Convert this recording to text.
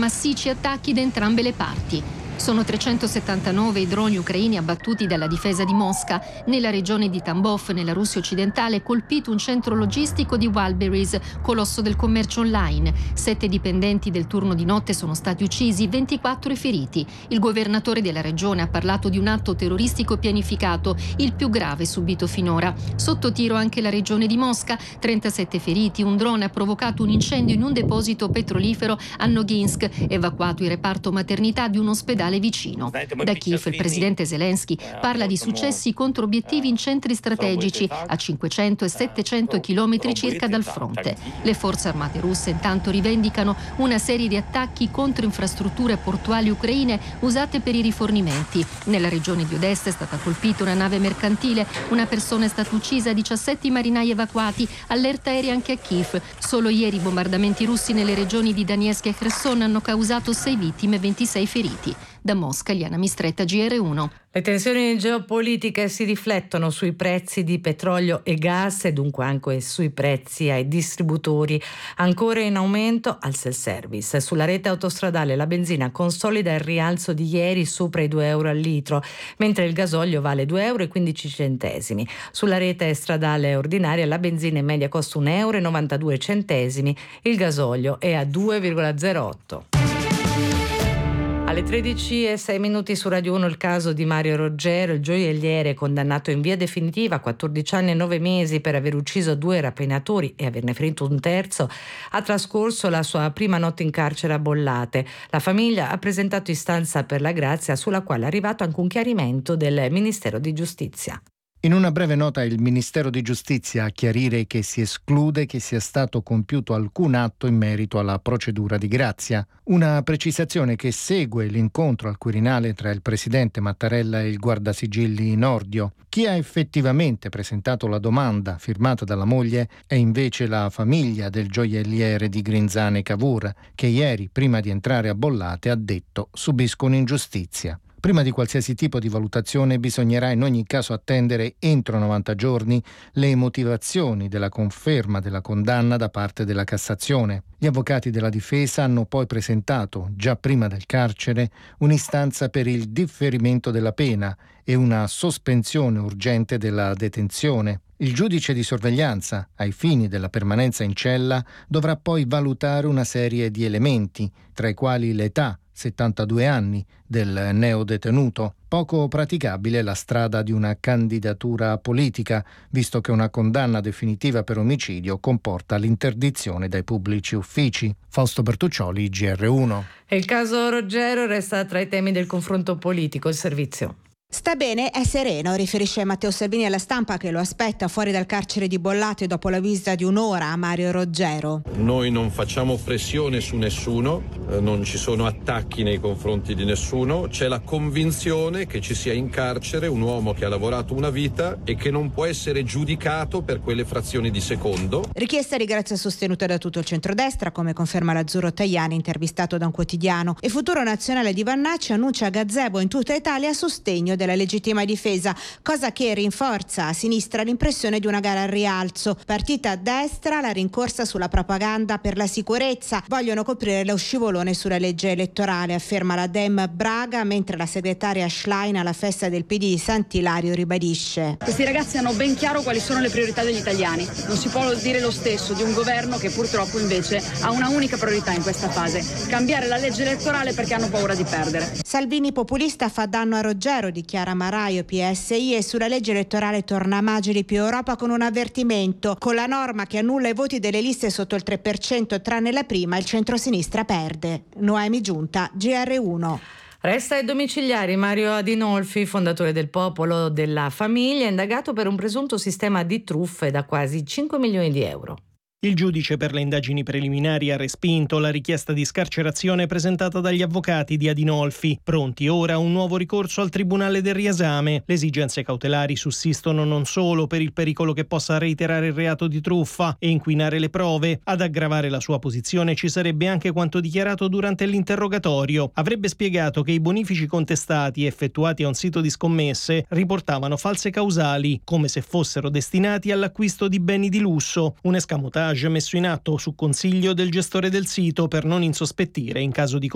massicci attacchi da entrambe le parti. Sono 379 i droni ucraini abbattuti dalla difesa di Mosca. Nella regione di Tambov, nella Russia occidentale, è colpito un centro logistico di Wildberries, colosso del commercio online. 7 dipendenti del turno di notte sono stati uccisi, 24 feriti. Il governatore della regione ha parlato di un atto terroristico pianificato, il più grave subito finora. Sotto tiro anche la regione di Mosca, 37 feriti, un drone ha provocato un incendio in un deposito petrolifero a Noginsk, evacuato il reparto maternità di un ospedale vicino. Da Kiev il presidente Zelensky parla di successi contro obiettivi in centri strategici a 500 e 700 chilometri circa dal fronte. Le forze armate russe intanto rivendicano una serie di attacchi contro infrastrutture portuali ucraine usate per i rifornimenti. Nella regione di Odessa è stata colpita una nave mercantile, una persona è stata uccisa, 17 marinai evacuati, allerta aerea anche a Kiev. Solo ieri i bombardamenti russi nelle regioni di Donetsk e Kherson hanno causato 6 vittime e 26 feriti. Da Mosca, Liana Mistretta, GR1. Le tensioni geopolitiche si riflettono sui prezzi di petrolio e gas e dunque anche sui prezzi ai distributori. Ancora in aumento al self-service. Sulla rete autostradale la benzina consolida il rialzo di ieri sopra i 2 euro al litro, mentre il gasolio vale 2,15 euro. Sulla rete stradale ordinaria la benzina in media costa 1,92 euro, il gasolio è a 2,08. Alle 13:06 su Radio 1 il caso di Mario Roggero, il gioielliere condannato in via definitiva a 14 anni e 9 mesi per aver ucciso 2 rapinatori e averne ferito un terzo, ha trascorso la sua prima notte in carcere a Bollate. La famiglia ha presentato istanza per la grazia, sulla quale è arrivato anche un chiarimento del Ministero di Giustizia. In una breve nota il Ministero di Giustizia a chiarire che si esclude che sia stato compiuto alcun atto in merito alla procedura di grazia. Una precisazione che segue l'incontro al Quirinale tra il presidente Mattarella e il guardasigilli Nordio. Chi ha effettivamente presentato la domanda firmata dalla moglie è invece la famiglia del gioielliere di Grinzane Cavour, che ieri, prima di entrare a Bollate, ha detto: subiscono ingiustizia. Prima di qualsiasi tipo di valutazione bisognerà in ogni caso attendere entro 90 giorni le motivazioni della conferma della condanna da parte della Cassazione. Gli avvocati della difesa hanno poi presentato, già prima del carcere, un'istanza per il differimento della pena e una sospensione urgente della detenzione. Il giudice di sorveglianza, ai fini della permanenza in cella, dovrà poi valutare una serie di elementi, tra i quali l'età, 72 anni, del neodetenuto. Poco praticabile la strada di una candidatura politica, visto che una condanna definitiva per omicidio comporta l'interdizione dai pubblici uffici. Fausto Bertuccioli, GR1. E il caso Roggero resta tra i temi del confronto politico. Il servizio. Sta bene, è sereno, riferisce Matteo Salvini alla Stampa, che lo aspetta fuori dal carcere di Bollate dopo la visita di un'ora a Mario Roggero. Noi non facciamo pressione su nessuno, non ci sono attacchi nei confronti di nessuno, c'è la convinzione che ci sia in carcere un uomo che ha lavorato una vita e che non può essere giudicato per quelle frazioni di secondo. Richiesta di grazia sostenuta da tutto il centrodestra, come conferma l'Azzurro Tajani, intervistato da un quotidiano. E Futuro Nazionale di Vannacci annuncia a gazebo in tutta Italia sostegno della legittima difesa, cosa che rinforza a sinistra l'impressione di una gara al rialzo. Partita a destra la rincorsa sulla propaganda per la sicurezza, vogliono coprire lo scivolone sulla legge elettorale, afferma la Dem Braga, mentre la segretaria Schlein alla festa del PD di Sant'Ilario ribadisce: questi ragazzi hanno ben chiaro quali sono le priorità degli italiani, non si può dire lo stesso di un governo che purtroppo invece ha una unica priorità in questa fase: cambiare la legge elettorale perché hanno paura di perdere. Salvini populista fa danno a Roggero, dichiara Maraio, PSI, e sulla legge elettorale torna Magili più Europa con un avvertimento: con la norma che annulla i voti delle liste sotto il 3% tranne la prima, il centrosinistra perde. Noemi Giunta, GR1. Resta ai domiciliari Mario Adinolfi, fondatore del Popolo della Famiglia, indagato per un presunto sistema di truffe da quasi 5 milioni di euro. Il giudice per le indagini preliminari ha respinto la richiesta di scarcerazione presentata dagli avvocati di Adinolfi, pronti ora a un nuovo ricorso al Tribunale del riesame. Le esigenze cautelari sussistono non solo per il pericolo che possa reiterare il reato di truffa e inquinare le prove. Ad aggravare la sua posizione ci sarebbe anche quanto dichiarato durante l'interrogatorio. Avrebbe spiegato che i bonifici contestati effettuati a un sito di scommesse riportavano false causali, come se fossero destinati all'acquisto di beni di lusso, un escamotage messo in atto su consiglio del gestore del sito per non insospettire in caso di